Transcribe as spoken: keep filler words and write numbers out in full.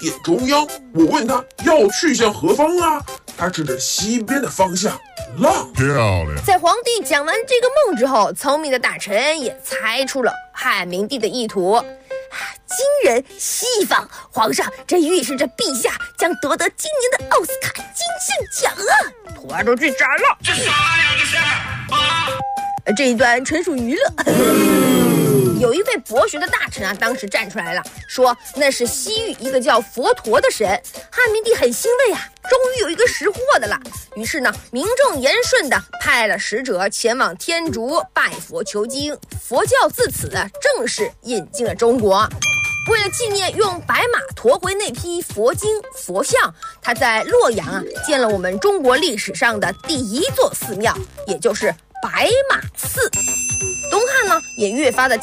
殿中央，我问他要去向何方啊？他指着西边的方向，浪。 漂亮。 在皇帝讲完这个梦之后，聪明的大臣也猜出了汉明帝的意图。惊人西方，皇上，这预示着陛下将夺得今年的奥斯卡金像奖啊！图儿都去斩了。这啥呀？这是啊！这一段纯属娱乐。有一位博学的大臣啊，当时站出来了，说那是西域一个叫佛陀的神。汉明帝很欣慰啊，终于有一个识货的了。于是呢，名正言顺的派了使者前往天竺拜佛求经，佛教自此正式引进了中国。为了纪念用白马驮回那批佛经佛像，他在洛阳啊建了我们中国历史上的第一座寺庙，也就是白马寺。东汉呢也越发的